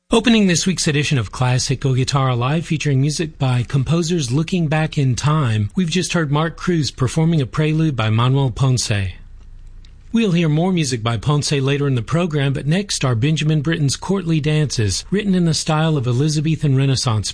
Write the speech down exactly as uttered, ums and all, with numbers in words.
Opening this week's edition of Classical Guitar Live, featuring music by composers looking back in time, we've just heard Mark Cruz performing a prelude by Manuel Ponce. We'll hear more music by Ponce later in the program, but next are Benjamin Britten's courtly dances, written in the style of Elizabethan Renaissance